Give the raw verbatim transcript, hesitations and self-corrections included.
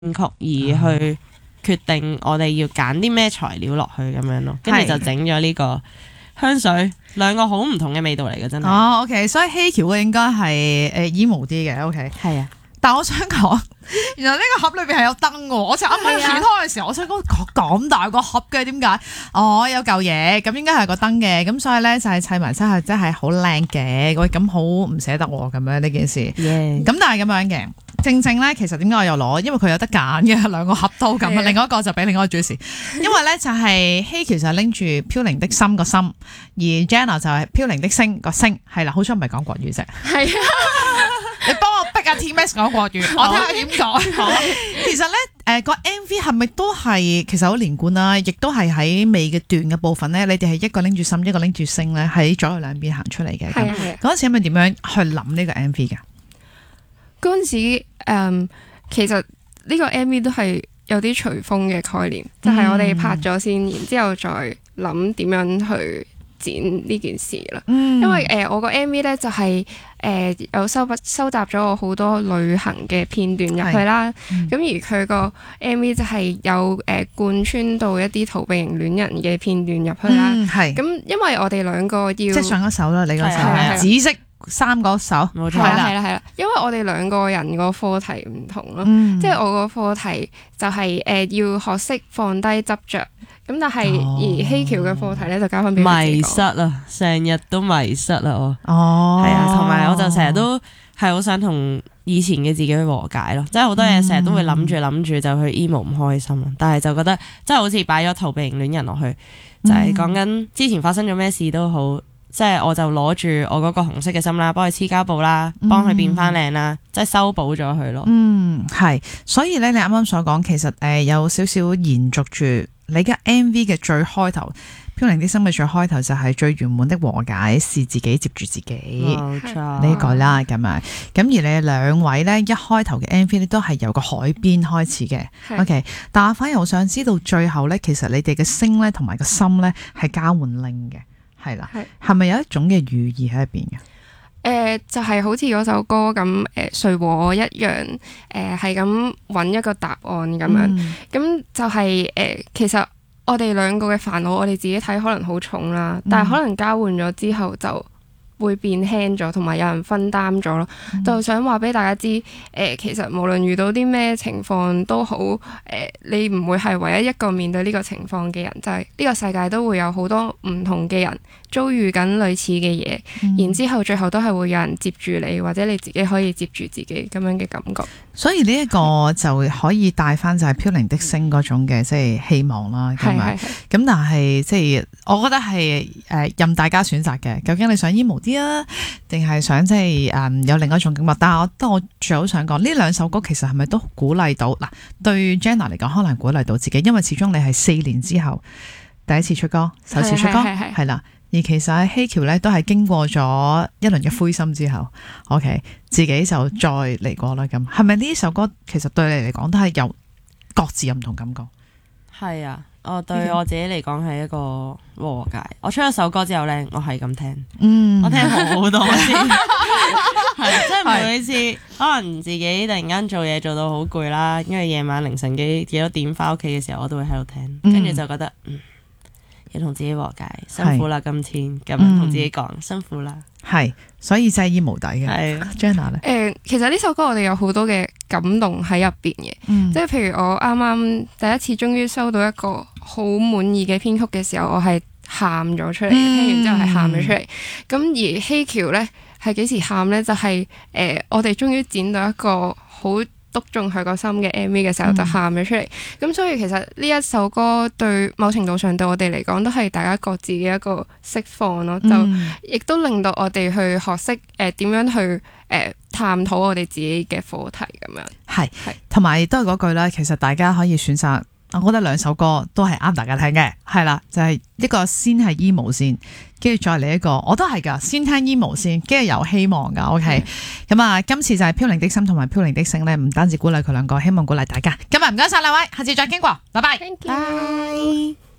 確而去決定我哋要揀啲咩材料落去咁樣咯，跟住就整咗呢個香水，兩個好唔同嘅味道嚟嘅真係。 哦 OK， 所以希喬嘅應該係誒 emo 啲嘅 OK。 係啊。 但我想講，原來呢個盒裏邊係有燈嘅，我就啱啱掀開嘅時候，我想講咁大個盒嘅點解？哦，有嚿嘢，咁應該係個燈嘅，咁所以咧就係砌埋真係真係好靚嘅，喂，咁好唔捨得喎，咁樣呢件事。咁 Yeah. 但係咁樣嘅，正正咧，其實點解我又攞？因為佢有得揀嘅，兩個盒都咁，另外一個就俾另外一個主持。因為咧就係希喬就拎住飄零的心個心，而 Jenna 就係飄零的星個星，係啦，好彩唔係講國語啫。係啊。你幫我逼阿 T M S 講國語，我睇下點講。其實咧，誒個 M V 係咪都係其實好連貫啦，亦都係喺尾嘅段嘅部分咧，你哋係一個拎住心，一個拎住星咧，喺左右兩邊行出嚟嘅。係係。嗰陣時係咪點樣去諗呢個 M V 㗎？ 嗰陣時，誒、嗯，其實呢個 M V 都係有啲隨風嘅概念，就係、是、我哋拍咗先，然之後再諗點樣去剪呢件事啦。嗯、因為誒、呃、我個 M V 咧就係、是。誒、呃、有收收集咗我好多旅行嘅片段入去啦，咁、嗯、而佢個 M V 就係有誒、呃、貫穿到一啲逃避型戀人嘅片段入去啦。咁、嗯、因為我哋兩個要即係上一首啦，你嗰首紫色衫嗰首，冇錯係啦係啦係啦，因為我哋兩個人個課題唔同咯，嗯、即係我個課題就係、是、誒、呃、要學識放低執着。咁但係、哦、而希喬嘅課題咧就交翻俾迷失啊，成日都迷失啦我。 哦， 係啊，同埋我就成日都係好想同以前嘅自己去和解咯，即係好多嘢成日都會諗住諗住就去 emo 唔開心咯，但係就覺得即係好似擺咗逃避型戀人落去，就係講緊之前發生咗咩事都好，即係我就攞住我嗰個紅色嘅心啦，幫佢黐膠布啦，幫佢變翻靚啦，即係修補咗佢咯。嗯， 係，所以咧你啱啱所講其實誒有少少延續住。你嘅 M V 嘅最開頭，飄零的心嘅最開頭就係最圓滿的和解，是自己接住自己， 冇錯呢個啦咁樣。咁而你哋兩位咧，一開頭嘅 M V 咧都係由個海邊開始嘅，OK。但我反而好想知道最後咧，其實你哋嘅星咧同埋個心咧係交換令嘅，係啦，係咪有一種嘅寓意喺入邊嘅？ 誒、呃、就係、是、好似嗰首歌咁，誒、呃、誰和我一樣，誒係咁揾一個答案咁樣，咁、嗯、就係、是、誒、呃、其實我哋兩個嘅煩惱，我哋自己睇可能好重啦，但係可能交換咗之後就會變輕咗，同埋有人分擔咗咯。嗯、就想話俾大家知，誒、呃、其實無論遇到啲咩情況都好，誒、呃、你唔會係唯一一個面對呢個情況嘅人，就係、是、呢個世界都會有好多唔同嘅人遭遇緊類似嘅嘢，嗯、然之後最後都係會有人接住你，或者你自己可以接住自己咁樣嘅感覺。 所以呢一個就可以帶翻就係飄零的星嗰種嘅即係希望啦，咁樣。咁但係即係我覺得係誒任大家選擇嘅，究竟你想 emo 啲啊，定係想即係誒有另一種感覺？但係我覺得我最好想講呢兩首歌其實係咪都鼓勵到嗱？對 Jenna 嚟講可能鼓勵到自己，因為始終你係四年之後第一次出歌，首次出歌係啦。而其實希喬咧都係經過咗一輪嘅灰心之後 ，OK， 自己就再嚟過啦。咁係咪呢首歌其實對你嚟講都係有各自有唔同感覺？ 係啊，我對我自己嚟講係一個和解。我出咗首歌之後咧，我係咁聽，嗯，我聽好多次，係即係每次可能自己突然間做嘢做到好攰啦，因為夜晚凌晨幾幾多點翻屋企嘅時候，我都會喺度聽，跟住就覺得嗯。要同自己和解，辛苦啦，今天咁樣同自己講、嗯、辛苦啦， 係，所以真係衣無底嘅。係 Jenna 咧， 誒，其實呢首歌我哋有好多嘅感動喺入邊嘅，嗯、即係譬如我啱啱第一次終於收到一個好滿意嘅編曲嘅時候，我係喊咗出嚟，嗯、聽完之後係喊咗出嚟。咁而希喬咧係幾時喊咧？就係、是、誒、呃，我哋終於剪到一個好篤中佢個心嘅 M V 嘅時候就喊咗出嚟，咁、嗯、所以其實呢一首歌對某程度上對我哋嚟講都係大家各自嘅一個釋放咯，嗯、就亦都令到我哋去學識誒點樣去誒、呃、探討我哋自己嘅課題咁樣。 係係，同埋都係嗰句啦，其實大家可以選擇。我覺得兩首歌都係啱大家聽嘅，係啦，就係、是、一個先係 emo 先，跟住再嚟一個，我都係噶，先聽 emo 先，跟住有希望噶 ，OK，咁啊、嗯，今次就係飄零的心同埋飄零的星咧，唔單止鼓勵佢兩個，希望鼓勵大家。今日唔該晒兩位，下次再傾過，拜拜。 Thank you. Bye.